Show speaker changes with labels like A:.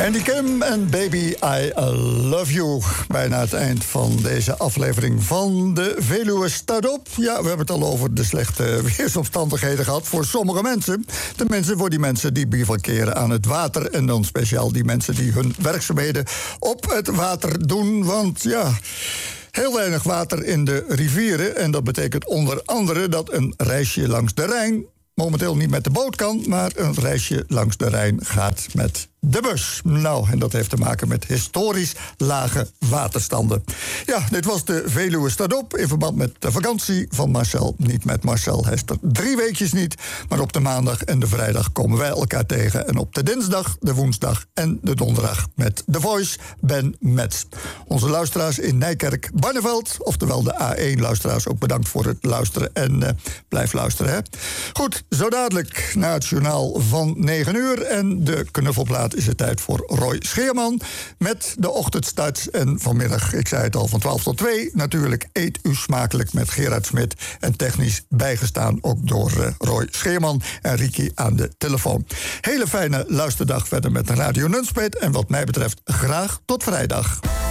A: Andy Kim en Baby I Love You. Bijna het eind van deze aflevering van de Veluwe Staat Op. Ja, we hebben het al over de slechte weersomstandigheden gehad voor sommige mensen. Tenminste voor die mensen die bivakeren aan het water. En dan speciaal die mensen die hun werkzaamheden op het water doen. Want ja, heel weinig water in de rivieren. En dat betekent onder andere dat een reisje langs de Rijn momenteel niet met de boot kan, maar een reisje langs de Rijn gaat met de bus. Nou, en dat heeft te maken met historisch lage waterstanden. Ja, dit was de Veluwe Staat Op in verband met de vakantie van Marcel. Niet met Marcel, hij is er 3 weekjes niet. Maar op de maandag en de vrijdag komen wij elkaar tegen. En op de dinsdag, de woensdag en de donderdag met The Voice, Ben Metz. Onze luisteraars in Nijkerk, Barneveld, oftewel de A1-luisteraars, ook bedankt voor het luisteren. En blijf luisteren, hè. Goed, zo dadelijk na het journaal van 9 uur en de knuffelplaat is het tijd voor Roy Scheerman met de ochtendstart. En vanmiddag, ik zei het al, van 12 tot 2... natuurlijk Eet U Smakelijk met Gerard Smit. En technisch bijgestaan ook door Roy Scheerman en Ricky aan de telefoon. Hele fijne luisterdag verder met Radio Nunspeet. En wat mij betreft graag tot vrijdag.